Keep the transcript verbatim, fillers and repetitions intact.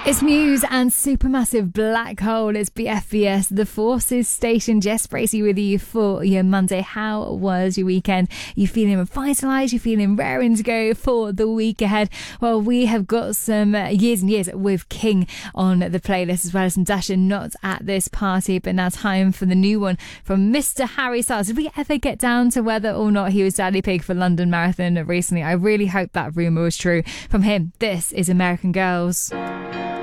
It's Muse and Supermassive Black Hole. It's B F B S, The Forces Station. Jess Bracey with you for your Monday. How was your weekend? You feeling revitalised? You feeling raring to go for the week ahead? Well, we have got some uh, years and years with King on the playlist, as well as some Dasher Not at This Party. But now time for the new one from Mister Harry Styles. Did we ever get down to whether or not he was Daddy Pig for London Marathon recently? I really hope that rumour was true. From him, this is American Girls.